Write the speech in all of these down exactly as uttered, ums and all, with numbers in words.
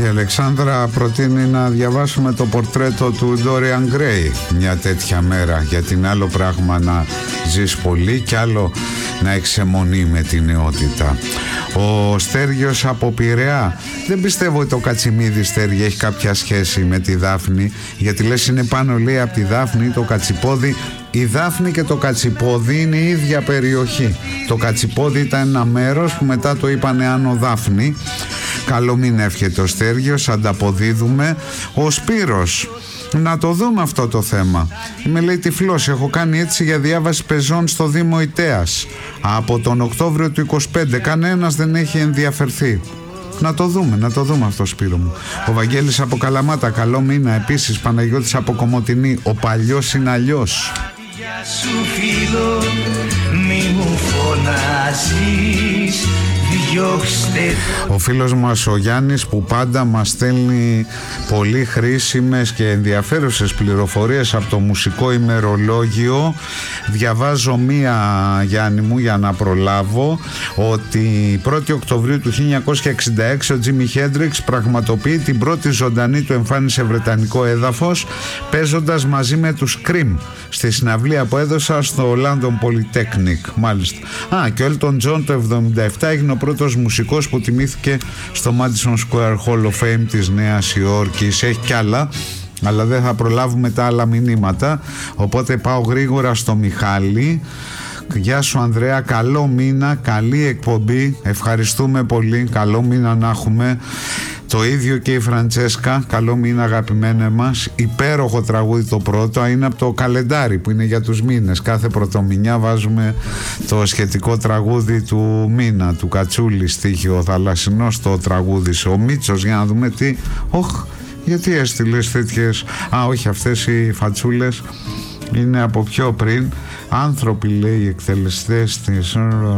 Η Αλεξάνδρα προτείνει να διαβάσουμε το πορτρέτο του Dorian Gray μια τέτοια μέρα, γιατί είναι άλλο πράγμα να ζεις πολύ και άλλο να εξαιμονεί με τη νεότητα. Ο Στέργιος από Πειραιά: δεν πιστεύω ότι το Κατσιμίδι, Στέργη, έχει κάποια σχέση με τη Δάφνη, γιατί λες είναι πάνω, λέει, από τη Δάφνη το Κατσιπόδι. Η Δάφνη και το Κατσιπόδι είναι η ίδια περιοχή. Το Κατσιπόδι ήταν ένα μέρος που μετά το είπανε Άνω Δάφνη. Καλό μήνα εύχεται ο Στέργιος, ανταποδίδουμε. Ο Σπύρος: να το δούμε αυτό το θέμα. Είμαι, λέει, τυφλός, έχω κάνει έτσι για διάβαση πεζών στο Δήμο Ιτέας από τον Οκτώβριο του είκοσι πέντε, κανένας δεν έχει ενδιαφερθεί. Να το δούμε, να το δούμε αυτό, Σπύρο μου. Ο Βαγγέλης από Καλαμάτα: καλό μήνα επίσης. Παναγιώτης από Κομοτηνή: ο παλιός είναι αλλιώς. Σου φίλο, μη μου φωνάζεις, διώξτε. Ο φίλος μας ο Γιάννης, που πάντα μας στέλνει πολύ χρήσιμες και ενδιαφέρουσες πληροφορίες από το μουσικό ημερολόγιο. Διαβάζω μία, Γιάννη μου, για να προλάβω, ότι πρώτη Οκτωβρίου του χίλια εννιακόσια εξήντα έξι ο Τζίμι Χέντριξ πραγματοποιεί την πρώτη ζωντανή του εμφάνιση σε βρετανικό έδαφος, παίζοντας μαζί με τους Cream στη συναυλία που έδωσα στο London Polytechnic. Μάλιστα. Α, και ο Elton John το εβδομήντα επτά έγινε ο πρώτος μουσικός που τιμήθηκε στο Madison Square Hall of Fame της Νέας Υόρκης. Έχει κι άλλα, αλλά δεν θα προλάβουμε τα άλλα μηνύματα, οπότε πάω γρήγορα στο Μιχάλη. Γεια σου Ανδρέα, καλό μήνα, καλή εκπομπή, ευχαριστούμε πολύ, καλό μήνα να έχουμε. Το ίδιο και η Φραντσέσκα, καλό μήνα αγαπημένε μας. Υπέροχο τραγούδι το πρώτο, είναι από το καλεντάρι που είναι για τους μήνες. Κάθε πρωτομηνιά βάζουμε το σχετικό τραγούδι του μήνα, του Κατσούλη, στίχη ο Θαλασσινός, το τραγούδι. Ο Μίτσος, για να δούμε τι. Όχ, γιατί έστειλες τέτοιες. Α, όχι, αυτές οι φατσούλες είναι από πιο πριν. Άνθρωποι, λέει, οι εκτελεστές της.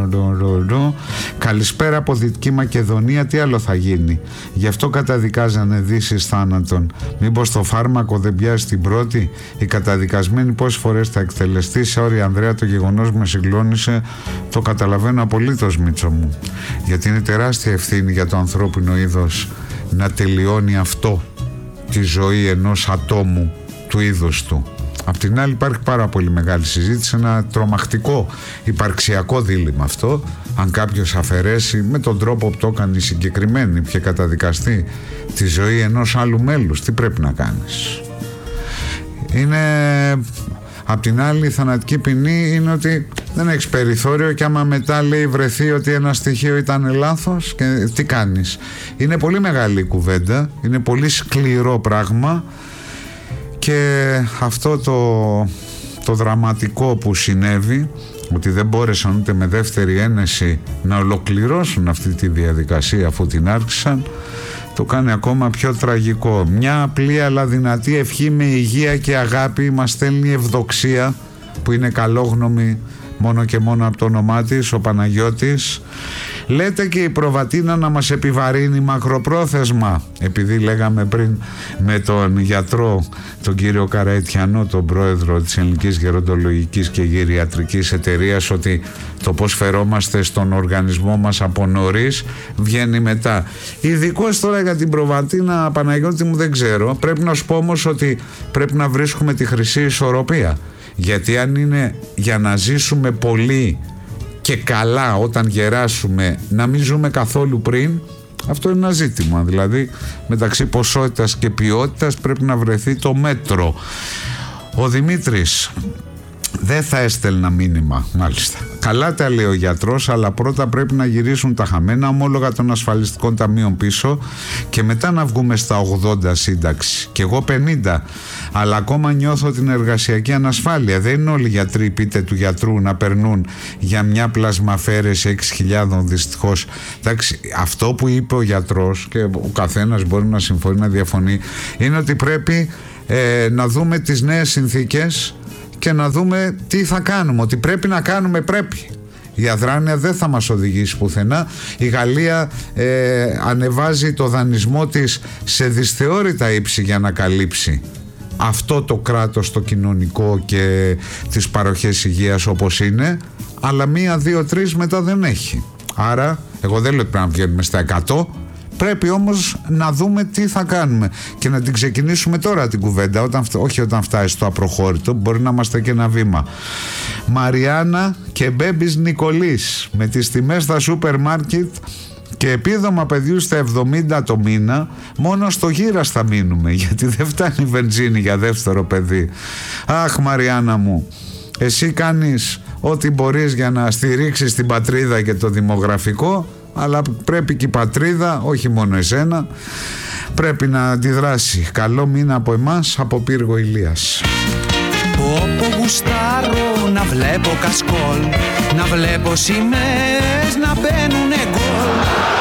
Καλησπέρα από Δυτική Μακεδονία. Τι άλλο θα γίνει? Γι' αυτό καταδικάζανε δύσεις θάνατον. Μήπως το φάρμακο δεν πιάσει την πρώτη? Οι καταδικασμένοι πόσες φορές θα εκτελεστεί? Sorry Ανδρέα, το γεγονός με συγκλώνησε. Το καταλαβαίνω απολύτως, Μίτσο μου, γιατί είναι τεράστια ευθύνη για το ανθρώπινο είδος να τελειώνει αυτό τη ζωή ενός ατόμου του είδους του. Απ' την άλλη υπάρχει πάρα πολύ μεγάλη συζήτηση, ένα τρομακτικό υπαρξιακό δίλημμα αυτό. Αν κάποιος αφαιρέσει με τον τρόπο που το έκανε η συγκεκριμένη και καταδικαστεί τη ζωή ενός άλλου μέλους, τι πρέπει να κάνεις? Είναι... Απ' την άλλη η θανατική ποινή είναι ότι δεν έχεις περιθώριο, και άμα μετά, λέει, βρεθεί ότι ένα στοιχείο ήταν λάθος, και τι κάνεις? Είναι πολύ μεγάλη η κουβέντα, είναι πολύ σκληρό πράγμα. Και αυτό το, το δραματικό που συνέβη, ότι δεν μπόρεσαν ούτε με δεύτερη ένεση να ολοκληρώσουν αυτή τη διαδικασία αφού την άρχισαν, το κάνει ακόμα πιο τραγικό. Μια απλή αλλά δυνατή ευχή με υγεία και αγάπη μας στέλνει Ευδοξία, που είναι καλόγνωμη μόνο και μόνο από το όνομά της, ο Παναγιώτης. Λέτε και η προβατίνα να μας επιβαρύνει μακροπρόθεσμα, επειδή λέγαμε πριν με τον γιατρό, τον κύριο Καραετιανό, τον πρόεδρο της Ελληνικής Γεροντολογικής και Γυριατρικής Εταιρείας, ότι το πώς φερόμαστε στον οργανισμό μας από νωρίς βγαίνει μετά. Ειδικώς τώρα για την προβατίνα, Παναγιώτη μου, δεν ξέρω. Πρέπει να σου πω όμως ότι πρέπει να βρίσκουμε τη χρυσή ισορροπία, γιατί αν είναι για να ζήσουμε πολύ και καλά όταν γεράσουμε, να μην ζούμε καθόλου πριν, αυτό είναι ένα ζήτημα. Δηλαδή μεταξύ ποσότητας και ποιότητας πρέπει να βρεθεί το μέτρο. Ο Δημήτρης: δεν θα έστελνα μήνυμα. Μάλιστα. Καλά τα λέει ο γιατρός, αλλά πρώτα πρέπει να γυρίσουν τα χαμένα ομόλογα των ασφαλιστικών ταμείων πίσω και μετά να βγούμε στα ογδόντα σύνταξη. Και εγώ πενήντα, αλλά ακόμα νιώθω την εργασιακή ανασφάλεια. Δεν είναι όλοι οι γιατροί, πείτε του γιατρού, να περνούν για μια πλασμαφέρεση έξι χιλιάδες δυστυχώς. Εντάξει, αυτό που είπε ο γιατρός, και ο καθένας μπορεί να συμφωνεί, να διαφωνεί, είναι ότι πρέπει ε, να δούμε τις νέες συνθήκες και να δούμε τι θα κάνουμε. Ότι πρέπει να κάνουμε, πρέπει. Η αδράνεια δεν θα μας οδηγήσει πουθενά. Η Γαλλία ε, ανεβάζει το δανεισμό της σε δυσθεώρητα ύψη για να καλύψει αυτό το κράτος, το κοινωνικό και τις παροχές υγείας όπως είναι, αλλά μία, δύο, τρεις μετά δεν έχει. Άρα εγώ δεν λέω ότι πρέπει να βγαίνουμε στα εκατό, Πρέπει όμως να δούμε τι θα κάνουμε και να την ξεκινήσουμε τώρα την κουβέντα, όταν, όχι όταν φτάσει στο απροχώρητο, μπορεί να είμαστε και ένα βήμα. Μαριάννα και Μπέμπης Νικολής, με τις τιμές στα σούπερ μάρκετ και επίδομα παιδιού στα εβδομήντα το μήνα, μόνο στο γύρας θα μείνουμε, γιατί δεν φτάνει βενζίνη για δεύτερο παιδί. Αχ, Μαριάννα μου, εσύ κάνεις ό,τι μπορείς για να στηρίξεις την πατρίδα και το δημογραφικό, αλλά πρέπει και η πατρίδα, όχι μόνο εσένα, πρέπει να αντιδράσει. Καλό μήνα από εμάς, από Πύργο Ηλίας. Όπου γουστάρω να βλέπω κασκόλ, να βλέπω σημαίες να μπαίνουνε γκολ.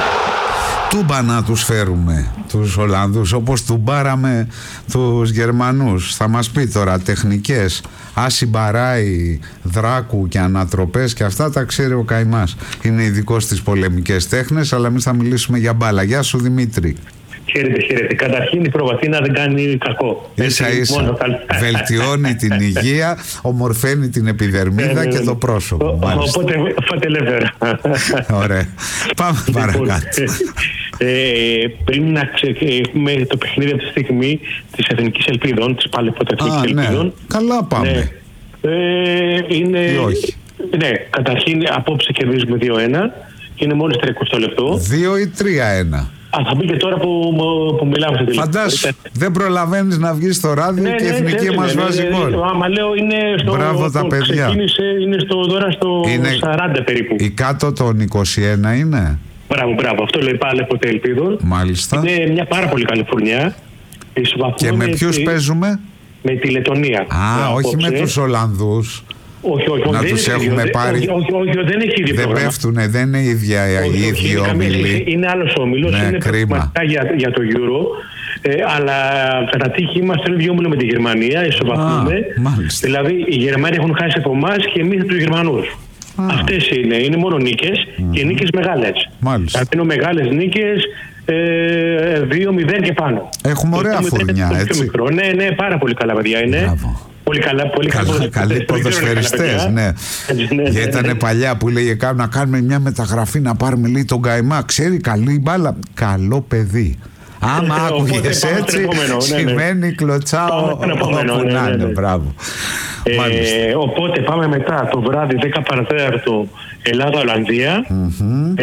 Τούμπα να τους φέρουμε τους Ολλανδούς, όπως τουμπάραμε τους Γερμανούς. Θα μας πει τώρα τεχνικές, Άση Μπαράι, Δράκου και ανατροπές και αυτά τα ξέρει ο καημάς. Είναι ειδικός στις πολεμικές τέχνες, αλλά εμείς θα μιλήσουμε για μπάλα. Γεια σου Δημήτρη. Χαίρετε, χαίρετε. Καταρχήν η προβατίνα δεν κάνει κακό. Ίσα ίσα μόνο... βελτιώνει την υγεία, ομορφαίνει την επιδερμίδα ε, και το πρόσωπο. Ο, οπότε φάτε ελεύθερα. Ωραία. Πάμε παρακάτω. Ε, πριν να ξεκινήσουμε το παιχνίδι από τη στιγμή της Εθνικής Ελπίδων, της πάλι Εθνικής Ελπίδων. Ναι. Καλά πάμε. Ναι. Ε, είναι... Ή όχι. Ναι, καταρχήν απόψε κερδίζουμε δύο ένα και είναι μόλις τριακοστό λεπτό. δύο ή τρία ένα. Α, θα μπει και τώρα που, που μιλάμε στο τηλέφωνο. Φαντάσου, δεν προλαβαίνεις να βγεις στο ράδιο, ναι, και η ναι, εθνική ναι, μας ναι, βάζει γκολ. Ναι, άμα λέω είναι στο... Μπράβο τα παιδιά. Είναι στο, τώρα στο είναι σαράντα περίπου. Η κάτω των είκοσι ένα είναι. Μπράβο, μπράβο. Αυτό λέει πάλι από Ελπίδων. Μάλιστα. Είναι μια πάρα πολύ καλή φουρνιά. Και με ποιους τη... παίζουμε? Με τη Λετωνία. Α, όχι απόψε. Με τους Ολλανδούς. Όχι, όχι, να όχι, τους δεν έχουμε όχι, πάρει. Όχι, όχι, όχι, δεν έχει ίδιο δεν πρόγραμμα. Πέφτουνε, δεν είναι ίδια οι ίδιοι όμιλοι. Είναι άλλος όμιλος, ναι, είναι πραγματικά για, για το Euro. Ε, αλλά κατά τύχη είμαστε στο ίδιο όμιλο με τη Γερμανία, ισοβαθμούμε. Δηλαδή οι Γερμανοί έχουν χάσει από εμάς και εμείς τους Γερμανούς. Αυτές είναι, είναι μόνο νίκες mm. και νίκες μεγάλες. Μάλιστα. Θα είναι μεγάλες νίκες. Ε, δύο μηδέν και πάνω. Έχουμε ωραία φουρνιά, έτσι. Ναι, ναι, πάρα πολύ καλά παιδιά είναι. Μπράβο. Πολύ καλά, πολύ καλά. Καλοί ποδοσφαιριστές, ναι. Γιατί ήταν παλιά που λέγε να κάνουμε μια μεταγραφή, να πάρουμε λίγο τον Καϊμά. Ξέρει καλή μπάλα. Καλό παιδί. Άμα άκουγες έτσι, σημαίνει κλωτσάω όπου να είναι. Μπράβο. Ε, οπότε πάμε μετά το βράδυ δέκα παρά τέταρτο Ελλάδα-Ολλανδία. Mm-hmm.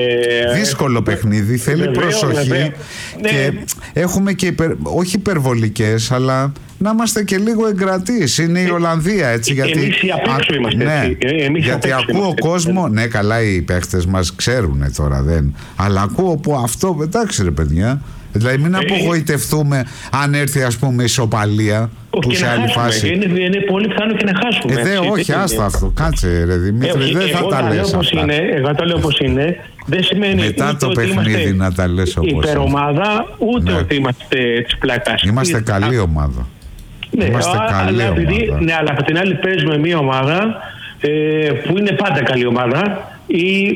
Ε, δύσκολο παιχνίδι, θέλει βεβαίω, προσοχή βεβαίω. Και ναι. Έχουμε και υπερ, όχι υπερβολικές, αλλά να είμαστε και λίγο εγκρατείς. Είναι η Ολλανδία, έτσι. Ε, γιατί, εμείς οι απ' έξω είμαστε, ναι, έτσι. Εμείς γιατί ακούω είμαστε, κόσμο, έτσι. Ναι καλά οι παίχτες μας ξέρουν τώρα δεν, αλλά ακούω που αυτό, εντάξει ρε παιδιά. Δηλαδή μην απογοητευτούμε αν έρθει ας πούμε ισοπαλία που σε άλλη φάση. Είναι, είναι πολύ πιθανό και να χάσουμε. Ε, δε, όχι, άστα αυτό. Κάτσε ρε Δημήτρη, δεν θα τα λες αυτά. Είναι, εγώ τα λέω όπως είναι. Δεν σημαίνει μετά το παιχνίδι να τα λες όπως είναι. Υπερομάδα, ούτε ναι. ότι είμαστε της πλάκας. Είμαστε καλή ομάδα. Ναι, είμαστε α, καλή αλλά, ομάδα. Επειδή, ναι, αλλά από την άλλη παίζουμε μια ομάδα ε, που είναι πάντα καλή ομάδα ή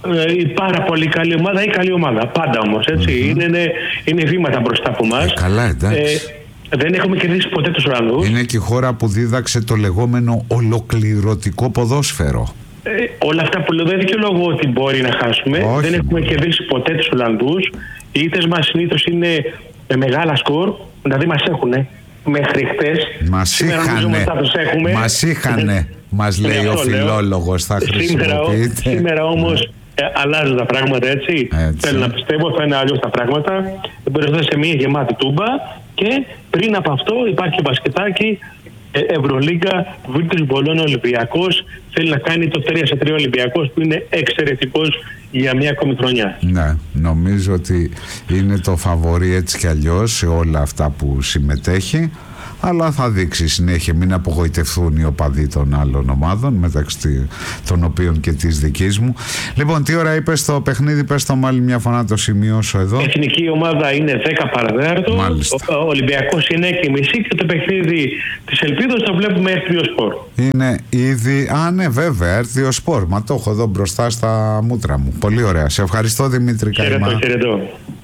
η πάρα πολύ καλή ομάδα ή καλή ομάδα. Πάντα όμως, έτσι. Mm-hmm. Είναι, είναι, είναι βήματα μπροστά από εμάς. Ε, καλά, εντάξει. Ε, δεν έχουμε κερδίσει ποτέ τους Ολλανδούς. Είναι και η χώρα που δίδαξε το λεγόμενο ολοκληρωτικό ποδόσφαιρο. Ε, όλα αυτά που λέω δεν δικαιολογώ ότι μπορεί να χάσουμε. Όχι, δεν έχουμε κερδίσει ποτέ τους Ολλανδούς. Οι ήττες μας συνήθως είναι με μεγάλα σκορ. Δηλαδή μας έχουνε μέχρι χτες. Μας είχανε. Μας είχανε. Μας λέει ο φιλόλογος. Θα χρησιμοποιείτε. Σήμερα όμως Ε, αλλάζουν τα πράγματα, έτσι. έτσι. Θέλω να πιστεύω, θα είναι αλλιώς τα πράγματα. Μπροστά σε μια γεμάτη τούμπα και πριν από αυτό υπάρχει μπασκετάκι, ε, Ευρωλίγκα, Βίρτους Μπολόνα Ολυμπιακός. Θέλει να κάνει το τρία σε τρία Ολυμπιακός που είναι εξαιρετικός για μια ακόμη χρονιά. Ναι, νομίζω ότι είναι το φαβορί έτσι κι αλλιώς σε όλα αυτά που συμμετέχει. Αλλά θα δείξει συνέχεια, μην απογοητευτούν οι οπαδοί των άλλων ομάδων, μεταξύ των οποίων και της δικής μου. Λοιπόν, τι ώρα είπες το παιχνίδι, πες το μάλλον μια φορά, το σημειώσω εδώ. Η εθνική ομάδα είναι δέκα παρά τέταρτο, ο Ολυμπιακός είναι έξι και μισή και το παιχνίδι της Ελπίδος το βλέπουμε Έρθιο Σπορ. Είναι ήδη, α ναι βέβαια, Έρθιο Σπορ, μα το έχω εδώ μπροστά στα μούτρα μου. Πολύ ωραία, σε ευχαριστώ Δημήτρη Καϊμά. Χαιρετώ, χαιρετώ.